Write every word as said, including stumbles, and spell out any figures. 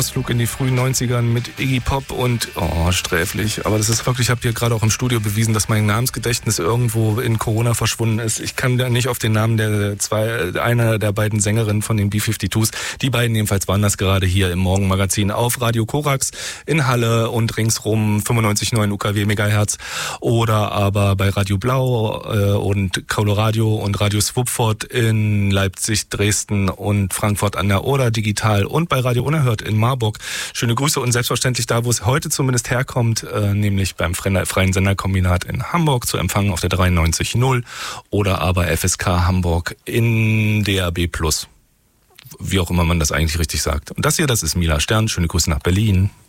Ausflug in die frühen neunziger mit Iggy Pop und, oh, sträflich. Aber das ist wirklich, ich habe hier gerade auch im Studio bewiesen, dass mein Namensgedächtnis irgendwo in Corona verschwunden ist. Ich kann da nicht auf den Namen der zwei, einer der beiden Sängerinnen von den B fünfundfünfzig. Die beiden jedenfalls waren das gerade hier im Morgenmagazin auf Radio Korax in Halle und ringsrum fünfundneunzig Komma neun U K W Megahertz oder aber bei Radio Blau äh, und Coloradio und Radio Swupford in Leipzig, Dresden und Frankfurt an der Oder digital und bei Radio Unerhört in Marburg. Schöne Grüße und selbstverständlich da, wo es heute zumindest herkommt, äh, nämlich beim Freien Senderkombinat in Hamburg zu empfangen auf der dreiundneunzig Komma null oder aber F S K Hamburg in D A B plus. Wie auch immer man das eigentlich richtig sagt. Und das hier, das ist Mila Stern. Schöne Grüße nach Berlin.